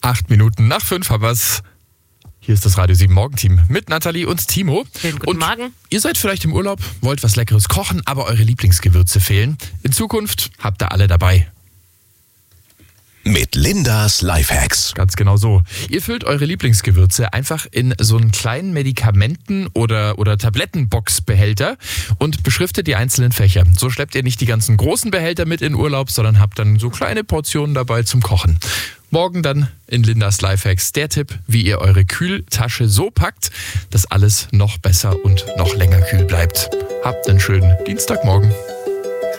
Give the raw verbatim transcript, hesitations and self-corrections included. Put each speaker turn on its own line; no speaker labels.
Acht Minuten nach fünf haben wir's. Hier ist das Radio sieben Morgenteam mit Nathalie und Timo.
Schönen guten
und
Morgen.
Ihr seid vielleicht im Urlaub, wollt was Leckeres kochen, aber eure Lieblingsgewürze fehlen. In Zukunft habt ihr alle dabei.
Mit Lindas Lifehacks.
Ganz genau so. Ihr füllt eure Lieblingsgewürze einfach in so einen kleinen Medikamenten- oder, oder Tablettenbox-Behälter und beschriftet die einzelnen Fächer. So schleppt ihr nicht die ganzen großen Behälter mit in Urlaub, sondern habt dann so kleine Portionen dabei zum Kochen. Morgen dann in Lindas Lifehacks der Tipp, wie ihr eure Kühltasche so packt, dass alles noch besser und noch länger kühl bleibt. Habt einen schönen Dienstagmorgen.